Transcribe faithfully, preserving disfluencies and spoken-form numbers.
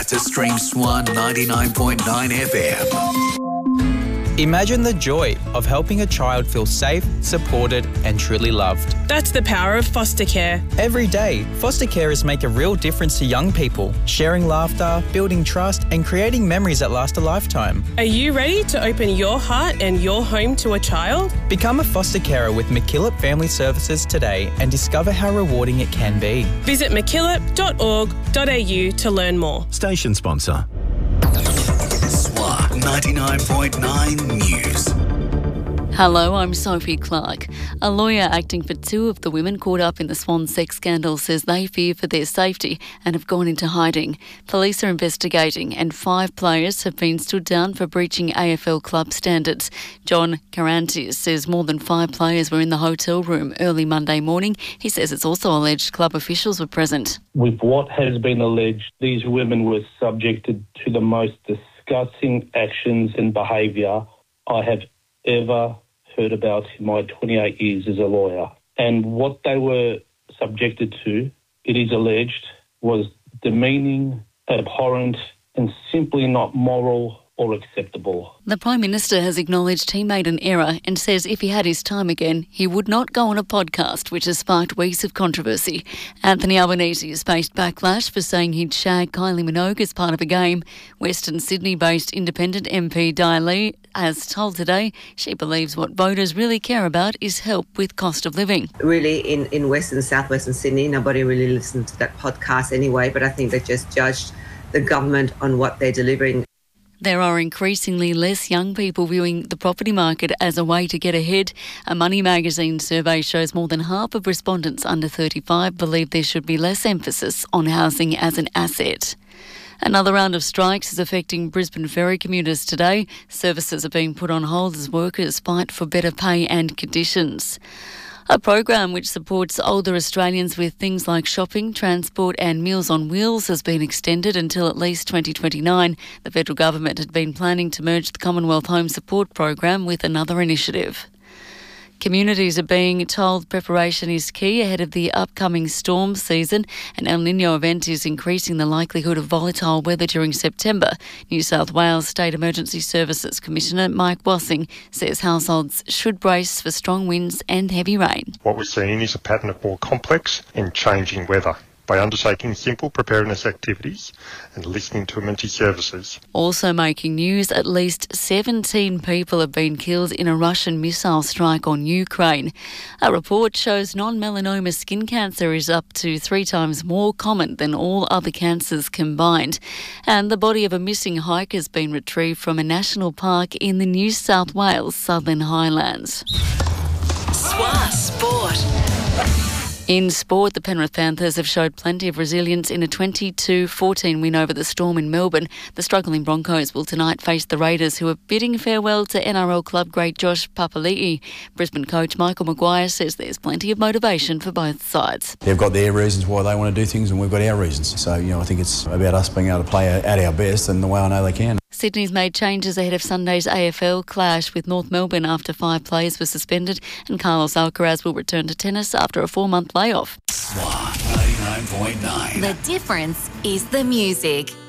to stream Swan ninety-nine point nine F M. Imagine the joy of helping a child feel safe, supported and truly loved. That's the power of foster care. Every day, foster carers make a real difference to young people, sharing laughter, building trust and creating memories that last a lifetime. Are you ready to open your heart and your home to a child? Become a foster carer with MacKillop Family Services today and discover how rewarding it can be. Visit mackillop dot org dot a u to learn more. Station sponsor. Swan ninety-nine point nine News. Hello, I'm Sophie Clark. A lawyer acting for two of the women caught up in the Swan sex scandal says they fear for their safety and have gone into hiding. Police are investigating and five players have been stood down for breaching A F L club standards. John Carantis says more than five players were in the hotel room early Monday morning. He says it's also alleged club officials were present. With what has been alleged, these women were subjected to the most disgusting actions and behaviour I have ever heard about in my twenty-eight years as a lawyer. And what they were subjected to, it is alleged, was demeaning, abhorrent and simply not moral or acceptable. The Prime Minister has acknowledged he made an error and says if he had his time again, he would not go on a podcast, which has sparked weeks of controversy. Anthony Albanese has faced backlash for saying he'd shag Kylie Minogue as part of a game. Western Sydney-based independent M P Di Lee has told Today she believes what voters really care about is help with cost of living. Really, in, in Western, southwestern Sydney, nobody really listened to that podcast anyway, but I think they just judged the government on what they're delivering. There are increasingly less young people viewing the property market as a way to get ahead. A Money magazine survey shows more than half of respondents under thirty-five believe there should be less emphasis on housing as an asset. Another round of strikes is affecting Brisbane ferry commuters today. Services are being put on hold as workers fight for better pay and conditions. A program which supports older Australians with things like shopping, transport and Meals on Wheels has been extended until at least twenty twenty-nine. The federal government had been planning to merge the Commonwealth Home Support Program with another initiative. Communities are being told preparation is key ahead of the upcoming storm season. An El Niño event is increasing the likelihood of volatile weather during September. New South Wales State Emergency Services Commissioner Mike Wassing says households should brace for strong winds and heavy rain. What we're seeing is a pattern of more complex and changing weather. By undertaking simple preparedness activities and listening to emergency services. Also making news, at least seventeen people have been killed in a Russian missile strike on Ukraine. A report shows non-melanoma skin cancer is up to three times more common than all other cancers combined. And the body of a missing hike has been retrieved from a national park in the New South Wales Southern Highlands. Swan Sport. In sport, the Penrith Panthers have showed plenty of resilience in a twenty-two fourteen win over the Storm in Melbourne. The struggling Broncos will tonight face the Raiders, who are bidding farewell to N R L club great Josh Papali'i. Brisbane coach Michael Maguire says there's plenty of motivation for both sides. They've got their reasons why they want to do things and we've got our reasons. So, you know, I think it's about us being able to play at our best and the way I know they can. Sydney's made changes ahead of Sunday's A F L clash with North Melbourne after five players were suspended, and Carlos Alcaraz will return to tennis after a four-month layoff. Swan ninety-nine point nine. The difference is the music.